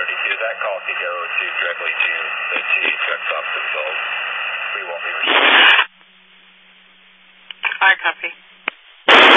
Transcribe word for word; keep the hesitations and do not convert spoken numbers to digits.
thirty-two. That call could go to directly to the T truck stop.